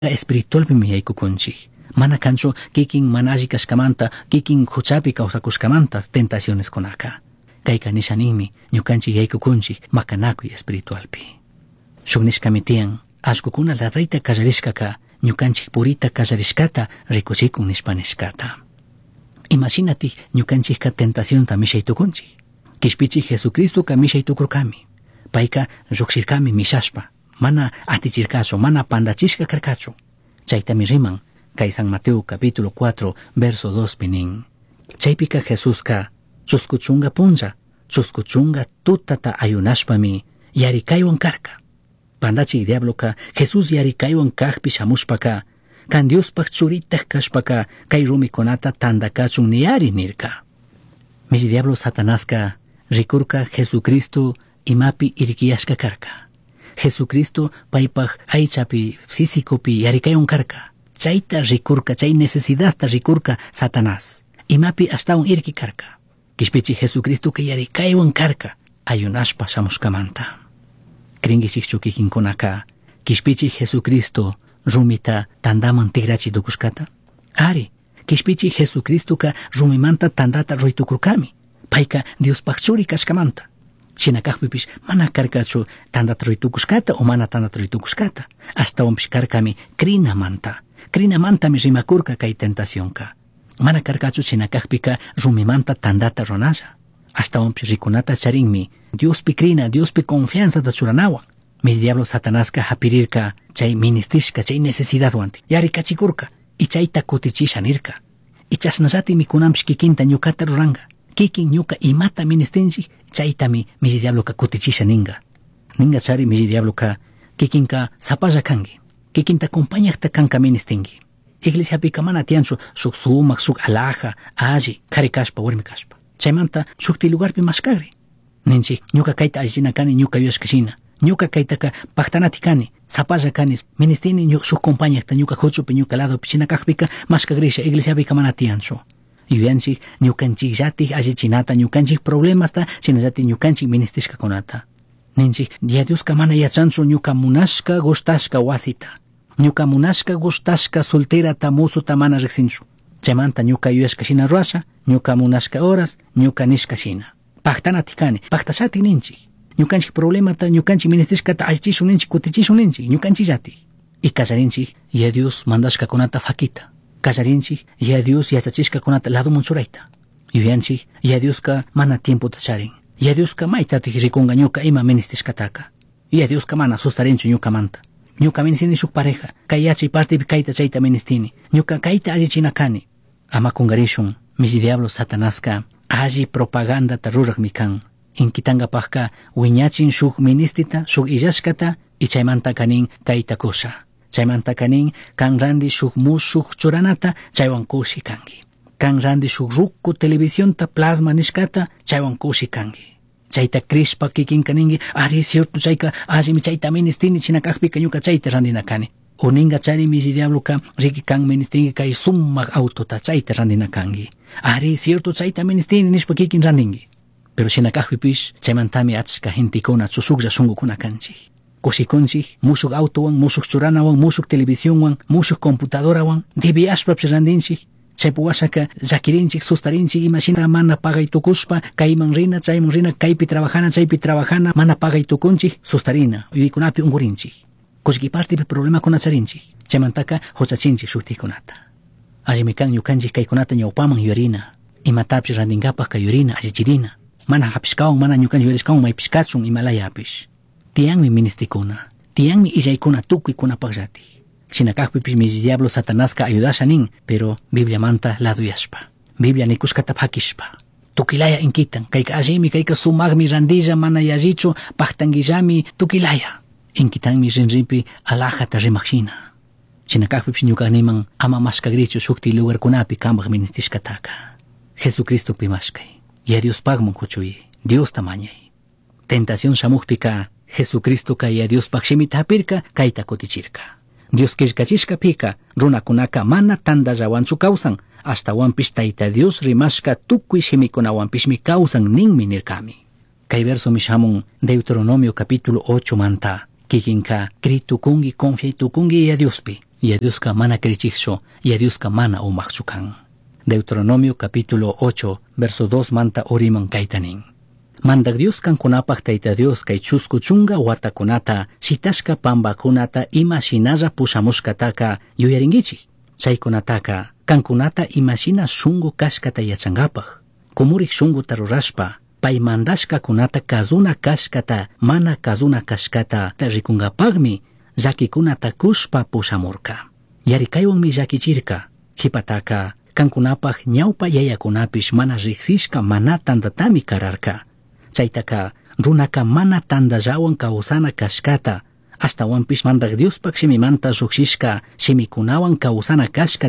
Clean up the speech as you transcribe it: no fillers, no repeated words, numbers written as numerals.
espiritualpi yaykukunchik. Mana kanchu kikin mana alli kashkamanta, kikin huchapi kawsakushkamanta tentaciones kunaka. Kayka nishaninmi ñukanchik yaykukunchik makanakuy espiritualpi. Shuk nishkami tiyan, ashkukuna ladrayta kallarishkaka ñukanchik purita kallarishkata rikuchikun nishkata. Imashinati ñukanchikka tentacionta mishaytukunchik. Kishpichik Jesucristoka mishaytukurkami. Payka lluqshirkami mishashpa, mana atichirkachu, mana pandachishka karkachu. Chaytami riman kay San Mateo capítulo 4 verso 2 pinin. Chaypika Jesuska chuskuchunga puncha, chuskuchunga tutata ayunashpami yarikaywan karka. Pandachik diabloka Jesús yarikaywan kajpi shamushpaka, kan Diospak churitaj kashpaka kay rumikunata tandakachun niyari nirka. Mishi diablo Satanaska rikurka Jesucristo imapi irkiyashka karka. Jesucristo paypaj aychapi físicopi yarikaywan karka. Chayta rikurka, chay necesidadta rikurka Satanás. Imapi ashtawan irki karka. Kishpichi Jesucristo que yarikaywan karka ayunashpa shamushkamanta. Kringichikchu kikinkunaka kishpichi Jesucristo rumita tandaman tigrachi tukushkata. Ari, kishpichi Jesucristo ka rumimanta tandata roitukurkami. Payka Diospaj churi kashkamanta. Chinakajpipish mana karkachu tandata roitukushkata o mana tandata roitukushkata. Ashtawanpish karkami krinamanta. Krinamanta mi rimakurka kay tentacionka. Mana karkachu chinakajpika rumimanta tandata ronalla. Ashtawanpish rikunata charinmi Diospi krina, Diospi confianza da churanawan. Mis diablos Satanaska hapirirka chay ministishka, chay necesidad wanti. Yarikachikurka, y chayta kutichisha nirka. Y chasnallati mikunampish kikinta ñukata ruranga. Kikin ñuka imata ministinchi, chaytami mis diabloka kutichisha ninga. Ninga chari mis diabloka kikinka zapalla kangi. Kikinta compañakta kanka ministingi. Iglesia pika mana tianchu suk sumak, suk alaja, alli, karikashpa, warmikashpa. Chaymanta shukti lugarpi mashkagri. Ninchi ñuka kayta allina kani, ñuka yuyashkashina. Ñuka kaytaka paktanati kani, zapalla kani, ministini shuk compañakta ñuka huchupi, ñuka lado chinakajpika mashkagrisha, iglesia pika mana tianchu. Yuyanchik ñukanchik llatik allichinata, ñukanchik problemasta shinallati ñukanchik ministishka kunata. Ninchik ya Dioska mana yachanchu ñuka munashka gustashka wasita. Ñuka munashka gustashka solterata musuta mana riqsinchu. Chaymanta ñuka yuyashkashina ruasha, ñuka munashka horas, ñuka nishkashina. Paktanati kani, paktashati ninchik. Ñukanchik problemata, ñukanchik ministishkata allichishun ninchik, kutichishun ninchik, ñukanchik llatik. Y kallarinchik ya Dios mandashka kunata fakita. Kallarinchik ya Dios yachachishka kunata lado munchurayta. Yuyanchik ya Dioska mana tiempo tacharin. Ya Dioska maytatij rikunga ñuka ima ministishkataka. Ya Dioska mana sustarinchu ñuka manta. Ñuka ministini shuk pareja. Kay yachi partipi kayta chayta ministini. Ñuka kayta allichina kani. Ama kungarishun misi diablo Satanaska alli propaganda ta ruraqmi kan. Inkitanga pajka wiñachin shuk ministita, shuk illashkata y chaymanta kanin kayta kusha. Chaymanta kanin kan randi shuk mushuk churanata chaywan kushi kangi. Kan randi shuk ruku televisionta plasma nishkata chaywan kushi kangi. Chayta krishpa kikin kaningi, ari cierto chayka allimi chayta ministini chinakajpika ñuka chayta randina kani. Uninga chari misi diabloka riki kan ministingi kay sumak autota chayta randina kangi. Ari cierto chayta ministini nishpa kikin randingi. Pero chinakajpipish chaymantami achka gentikuna susuklla shungukuna kanchik. Kushikunchik mushuk autowan, mushuk churanawan, mushuk televisionwan, mushuk computadorawan, diviashpapish randinchik. Chaypuwashaka llakirinchik, sustarinchik, imashina mana pagaytukushpa, kayman rina, chayman rina, kaypi trabajana, chaypi trabajana, mana pagaytukunchik, sustarina, uykunapi ungurinchik. Kushkipartipi problema kunacharinchik. Chaymantaka huchachinchik shuktikunata. Allimi kan ñukanchik kaykunata ñawpaman yurina, imatapish randinkapak kayurina, allichirina. Mana hapishkawan, mana ñukanchik yurishkawan maypishkachun imalayapish. Tiyanmi ministikuna, tiyanmi illaykuna tukuykunapak llatik. Chinakajpipish mis diablo Satanaska ayudasha nin, pero Biblia manta laduyashpa. Biblia nikushkata pakishpa. Tukilaya inkitan, kayka allimi, kayka sumagmi randilla mana yallichu, paktangillami tukilaya. Inkitanmi rinripi alajata rimakshina. Chinakajpipish ñukaniman ama mashkagrichu shukti lugarkunapi kambaq ministishkataka. Jesucristo pimashkay. Ya Dios pagman kuchuyi, Dios tamañay. Tentación shamukpika, Jesucristo kaya Dios pakshimita hapirka, kayta kutichirka. Dios kishkachishka pika, runakunaka mana tanda rawanchu kausan, hasta wampish tayta Dios rimashka tukuy shimikuna wampishmi kausan ninmi nirkami. Kay verso mishamun Deuteronomio capítulo 8 manta, kikinka kritukungi confiaytukungi ya Diospi, Yadiuska mana krichiksho, Yadiuska mana umaqchukan. Deuteronomio capítulo 8, verso 2 manta oriman kaitanin. Mandak Dios kankunapaq Tayta Dios kay chusku chunga watakunata, sitashka pambakunata imashinaza pushamushkataka yuyaringichi. Chaykunataka, kankunata imashina shungu kashkata yachangapaq. Kumurik shungu tarurashpa, pay mandashka kunata kazuna kashkata, mana kazuna kashkata rikungapagmi, llakikunata kushpa pushamurka. Yarikaywanmi llakichirka, hipataka, kankunapaq ñawpa yayakunapish mana riksishka mana tandatami kararka. Chaytaka, runaka mana tandallawan kawsana kashkata, hasta wanpish mandak Diospaq shimimanta lluqshishka, shimikunawan kawsana kashkata